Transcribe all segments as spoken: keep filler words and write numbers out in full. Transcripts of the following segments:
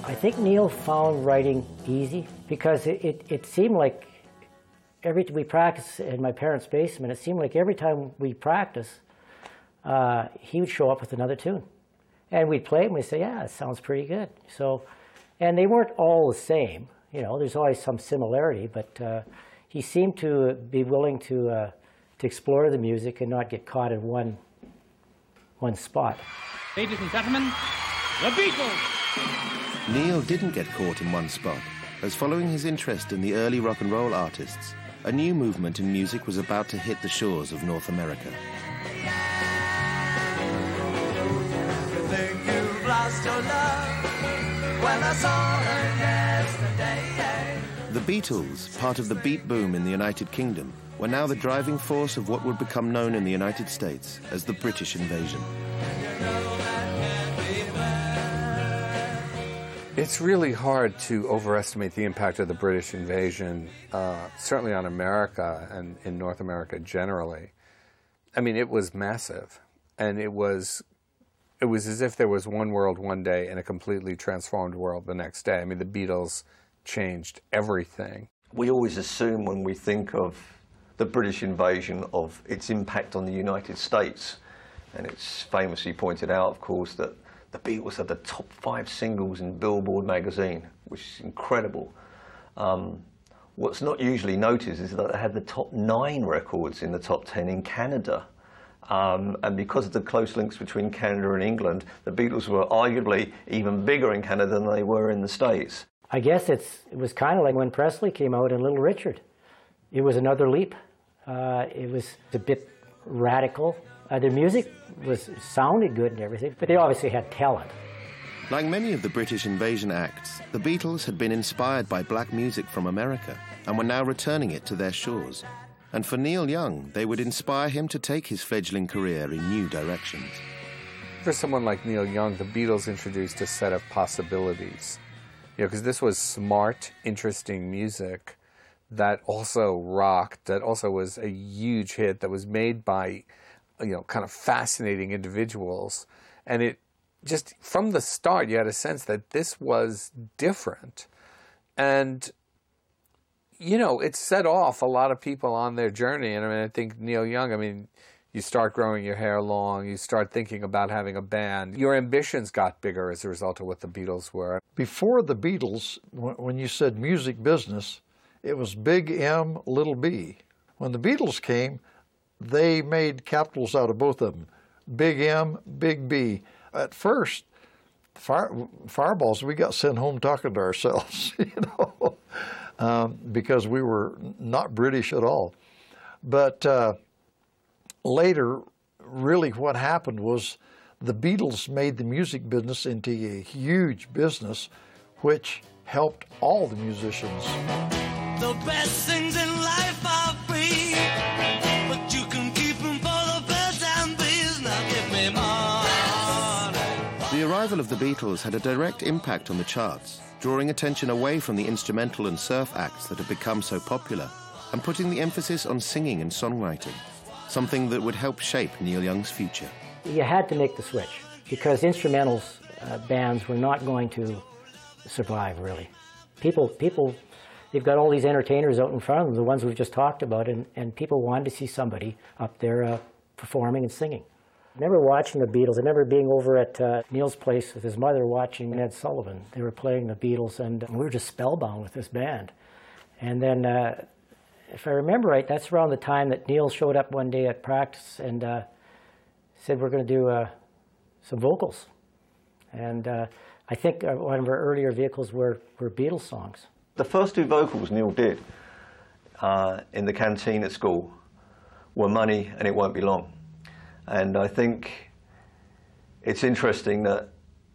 I think Neil found writing easy because it, it, it seemed like every time we practiced in my parents' basement, it seemed like every time we practiced, uh, he would show up with another tune. And we'd play it and we'd say, yeah, it sounds pretty good. So, and they weren't all the same. You know, there's always some similarity, but uh, he seemed to be willing to, uh, to explore the music and not get caught in one, one spot. Ladies and gentlemen, the Beatles! Neil didn't get caught in one spot, as following his interest in the early rock and roll artists, a new movement in music was about to hit the shores of North America. Think you've lost your love when I saw her yesterday. The Beatles, part of the beat boom in the United Kingdom, were now the driving force of what would become known in the United States as the British invasion. It's really hard to overestimate the impact of the British invasion, uh, certainly on America and in North America generally. I mean, it was massive, and it was, it was as if there was one world one day and a completely transformed world the next day. I mean, the Beatles changed everything. We always assume when we think of the British invasion of its impact on the United States, and it's famously pointed out, of course, that the Beatles had the top five singles in Billboard magazine, which is incredible. Um, what's not usually noticed is that they had the top nine records in the top ten in Canada. Um, and because of the close links between Canada and England, the Beatles were arguably even bigger in Canada than they were in the States. I guess it's, it was kind of like when Presley came out in Little Richard. It was another leap. Uh, it was a bit radical. Uh, their music was sounded good and everything, but they obviously had talent. Like many of the British invasion acts, the Beatles had been inspired by black music from America and were now returning it to their shores. And for Neil Young, they would inspire him to take his fledgling career in new directions. For someone like Neil Young, the Beatles introduced a set of possibilities. You know, because this was smart, interesting music that also rocked, that also was a huge hit, that was made by, you know, kind of fascinating individuals. And it just, from the start, you had a sense that this was different. And, you know, it set off a lot of people on their journey. And I mean, I think Neil Young, I mean, you start growing your hair long, you start thinking about having a band. Your ambitions got bigger as a result of what the Beatles were. Before the Beatles, when you said music business, it was big M, little b. When the Beatles came, they made capitals out of both of them. Big M, big B. At first, fire, fireballs, we got sent home talking to ourselves, you know, um, because we were not British at all. But uh, later, really what happened was the Beatles made the music business into a huge business, which helped all the musicians. The best things in life are free, but you can keep them for the birds and bees. Now give me money. The arrival of the Beatles had a direct impact on the charts, drawing attention away from the instrumental and surf acts that had become so popular, and putting the emphasis on singing and songwriting, something that would help shape Neil Young's future. You had to make the switch, because instrumentals uh, bands were not going to survive, really. People, people, they've got all these entertainers out in front of them, the ones we've just talked about, and, and people wanted to see somebody up there uh, performing and singing. I remember watching the Beatles. I remember being over at uh, Neil's place with his mother watching Ed Sullivan. They were playing the Beatles, and we were just spellbound with this band. And then, uh, if I remember right, that's around the time that Neil showed up one day at practice and uh, said, we're going to do uh, some vocals. And uh, I think one of our earlier vehicles were, were Beatles songs. The first two vocals Neil did uh, in the canteen at school were Money and It Won't Be Long. And I think it's interesting that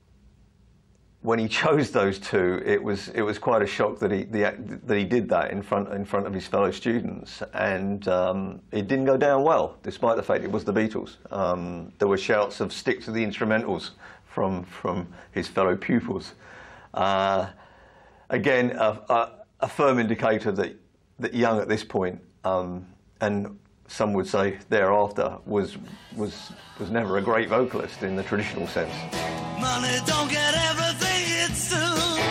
when he chose those two, it was it was quite a shock that he the, that he did that in front in front of his fellow students, and um, it didn't go down well, despite the fact it was the Beatles. Um, there were shouts of "stick to the instrumentals" from from his fellow pupils. Uh, again, a, a, a firm indicator that that Young at this point, um, and some would say thereafter, was was was never a great vocalist in the traditional sense. Money don't get everything it's due.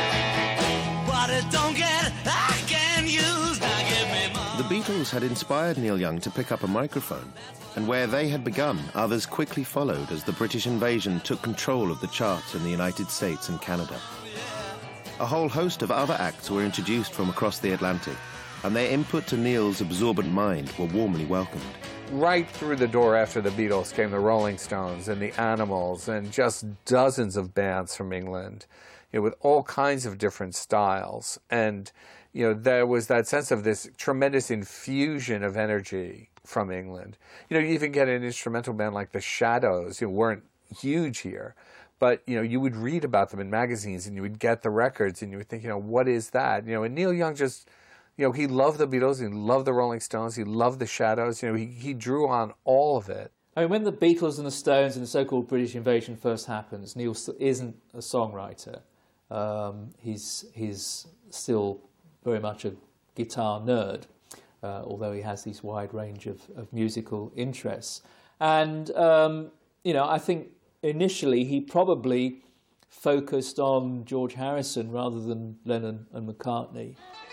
Beatles had inspired Neil Young to pick up a microphone, and where they had begun, others quickly followed as the British invasion took control of the charts in the United States and Canada. A whole host of other acts were introduced from across the Atlantic, and their input to Neil's absorbent mind were warmly welcomed. Right through the door after the Beatles came the Rolling Stones and the Animals and just dozens of bands from England, you know, with all kinds of different styles. And, you know, there was that sense of this tremendous infusion of energy from England. You know, you even get an instrumental band like the Shadows, who weren't huge here, but, you know, you would read about them in magazines and you would get the records and you would think, you know, what is that? You know, and Neil Young just, you know, he loved the Beatles, he loved the Rolling Stones, he loved the Shadows, you know, he, he drew on all of it. I mean, when the Beatles and the Stones and the so-called British invasion first happens, Neil isn't a songwriter. Um, he's, he's still very much a guitar nerd, uh, although he has this wide range of, of musical interests. And, um, you know, I think initially he probably focused on George Harrison rather than Lennon and McCartney.